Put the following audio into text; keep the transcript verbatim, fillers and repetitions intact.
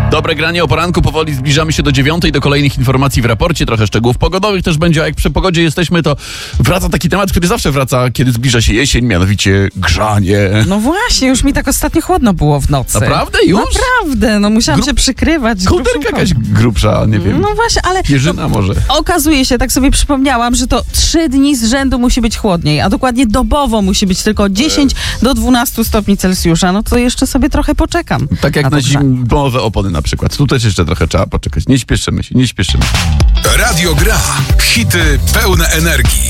Dobre granie o poranku, powoli zbliżamy się do dziewiątej, do kolejnych informacji w raporcie, trochę szczegółów pogodowych też będzie, a jak przy pogodzie jesteśmy, to wraca taki temat, który zawsze wraca, kiedy zbliża się jesień, mianowicie grzanie. No właśnie, już mi tak ostatnio chłodno było w nocy. Naprawdę? Już? Naprawdę, no musiałam Gru- się przykrywać. Kołderka jakaś grubsza, nie wiem. No właśnie, ale Pierzyna może. okazuje się, tak sobie przypomniałam, że to trzy dni z rzędu musi być chłodniej, a dokładnie dobowo musi być tylko dziesięć do dwunastu stopni Celsjusza. No to jeszcze sobie trochę poczekam. Tak jak na na to grzanie. zimowe opony na przykład. Tu też jeszcze trochę trzeba poczekać. Nie śpieszymy się, nie śpieszymy. Radio Gra. Hity pełne energii.